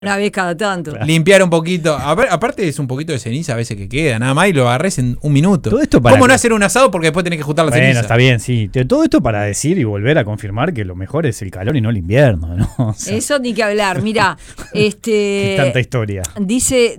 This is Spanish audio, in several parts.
Una vez cada tanto. Limpiar un poquito. Aparte es un poquito de ceniza a veces que queda, nada más, y lo agarres en un minuto. Todo esto para ¿Cómo no hacer un asado porque después tenés que juntar la ceniza? Bueno, está bien, sí. Todo esto para decir y volver a confirmar que lo mejor es el calor y no el invierno, ¿no? O sea, Eso ni que hablar. Mirá, tanta historia. Dice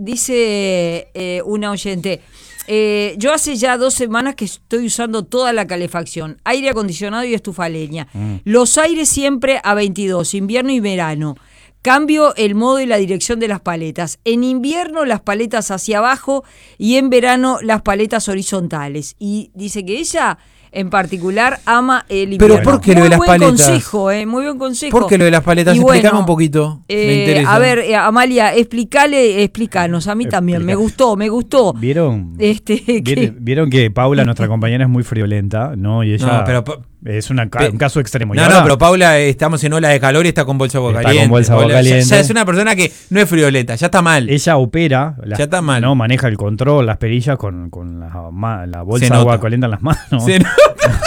una oyente. Yo hace ya 2 semanas que estoy usando toda la calefacción, aire acondicionado y estufa a leña. Los aires siempre a 22, invierno y verano. Cambio el modo y la dirección de las paletas. En invierno las paletas hacia abajo y en verano las paletas horizontales. Y dice que ella en particular ama el invierno. Pero ¿por qué lo de las paletas? Muy buen consejo. ¿Por qué lo de las paletas? Explícame un poquito. Me interesa. A ver, Amalia, explícanos. A mí también. Me gustó. ¿Vieron que Paula, nuestra compañera, es muy friolenta, ¿no? Y ella es un caso extremo. Pero Paula, estamos en ola de calor y está con bolsa de agua caliente. Con bolsa de agua caliente. Ya es una persona que no es friolenta, ya está mal. Ella opera, ya está mal. ¿no? Maneja el control, las perillas con la bolsa de agua caliente en las manos. Se nota.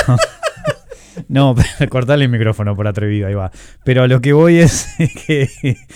No, cortale el micrófono por atrevido, ahí va. Pero a lo que voy es que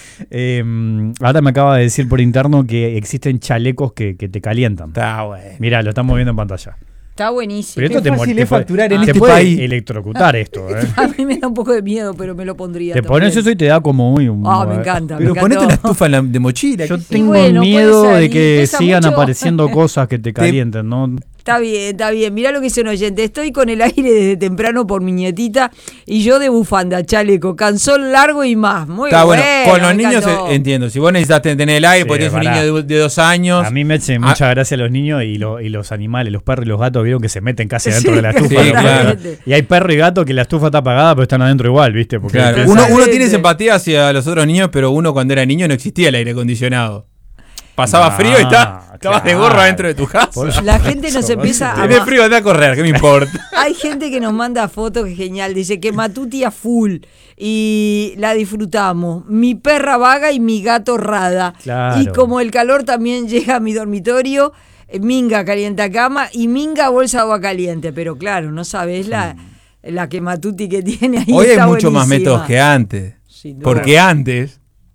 ahora me acaba de decir por interno que existen chalecos que te calientan. Está bueno. Mirá, lo estamos viendo en pantalla. Está buenísimo. Pero esto es fácil facturar en te este puede país. Electrocutar esto, A mí me da un poco de miedo, pero me lo pondría. Te pones eso y te da como me encanta. Pero ponete una estufa de mochila. Yo tengo miedo de que sigan apareciendo cosas que te calienten, ¿no? Está bien. Mirá lo que dice un oyente. Estoy con el aire desde temprano por mi nietita y yo de bufanda, chaleco, calzón largo y más. Muy está bueno. Con los niños entiendo. Si vos necesitas tener el aire porque tienes un niño de 2 años. A mí me hace mucha gracia los niños y los animales, los perros y los gatos, vieron que se meten casi adentro de la estufa. Sí, claro. Y hay perro y gato que la estufa está apagada, pero están adentro igual, ¿viste? Porque claro. Uno tiene simpatía hacia los otros niños, pero uno cuando era niño no existía el aire acondicionado. Pasaba frío y estabas de gorro adentro de tu casa. La gente nos empieza a... Tiene frío, anda a correr, ¿qué me importa? Hay gente que nos manda fotos, que es genial. Dice que Matuti a full y la disfrutamos. Mi perra vaga y mi gato rada. Claro. Y como el calor también llega a mi dormitorio, Minga calienta cama y Minga bolsa de agua caliente. Pero claro, no sabes la que Matuti que tiene ahí. Hoy hay está mucho más buenísima. métodos que antes. Porque antes.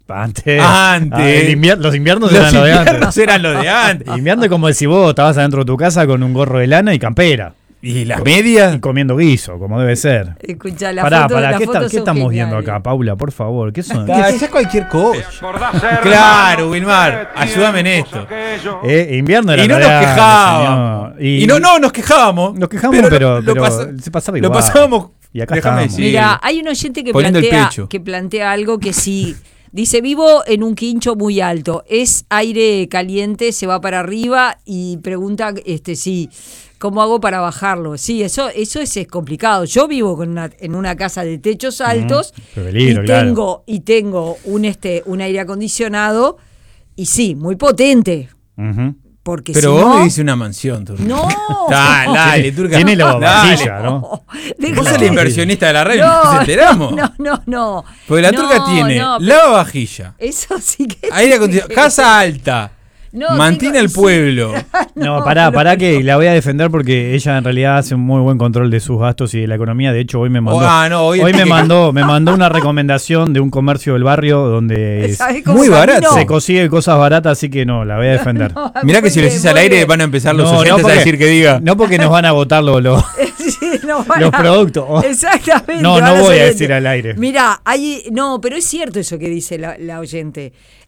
Los inviernos eran los de antes. Invierno es como si vos estabas adentro de tu casa con un gorro de lana y campera. ¿Y las medias? Y comiendo guiso, como debe ser. Escuchá, ¿qué estamos viendo acá, Paula? Por favor, ¿qué son? Es cualquier cosa. Claro, Wilmar, ayúdame en esto. Invierno era y no nos quejábamos. Y no nos quejábamos. Nos quejábamos, pero se pasaba igual. Lo pasábamos. Y acá estamos. Mira, hay un oyente que plantea algo que sí. Dice, vivo en un quincho muy alto, es aire caliente, se va para arriba y pregunta sí, ¿cómo hago para bajarlo? Sí, eso es complicado. Yo vivo en una casa de techos altos y tengo un aire acondicionado y sí, muy potente. Porque pero si vos no, vivís en una mansión, Turca. No. Dale, Turca. Tiene la vajilla, ¿no? Vos sos la inversionista de la red, ¿nos enteramos? No. Porque la Turca tiene lavavajilla. Eso sí que aire acondicionado, casa alta. Mantiene el pueblo. Pará que la voy a defender porque ella en realidad hace un muy buen control de sus gastos y de la economía. De hecho, hoy me mandó me mandó una recomendación de un comercio del barrio donde es muy barato. Se consigue cosas baratas, así que la voy a defender. Mirá que si lo decís al aire van a empezar los oyentes a decir que diga. No porque nos van a votar los productos. Exactamente. No voy a decir al aire. Mirá, pero es cierto eso que dice la oyente.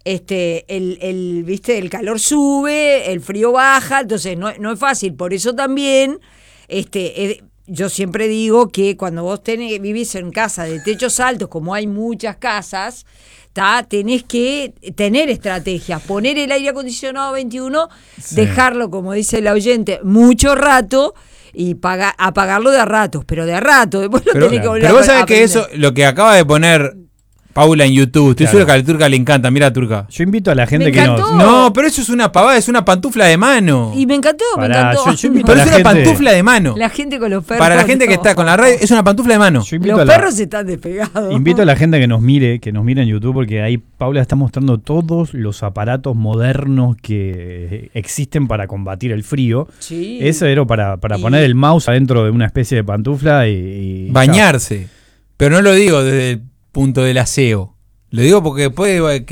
El calor sube, el frío baja, entonces no es fácil. Por eso también, yo siempre digo que cuando vos vivís en casa de techos altos, como hay muchas casas, tenés que tener estrategias, poner el aire acondicionado a 21, dejarlo, como dice la oyente, mucho rato y apagarlo de a ratos, pero de a rato, después lo tenés que volver a Pero vos sabés aprender. que eso, lo que acaba de poner Paula en YouTube, estoy seguro que a la Turca le encanta, mira Turca. Yo invito a la gente que nos... No, pero eso es una pavada, es una pantufla de mano. Y me encantó. Yo invito pero es una pantufla de mano. La gente con los perros. Para la gente que está con la radio, es una pantufla de mano. Los perros están despegados. Invito a la gente que nos mire en YouTube, porque ahí Paula está mostrando todos los aparatos modernos que existen para combatir el frío. Sí. Eso era para poner el mouse adentro de una especie de pantufla y bañarse. Pero no lo digo desde el punto del aseo. Lo digo porque puede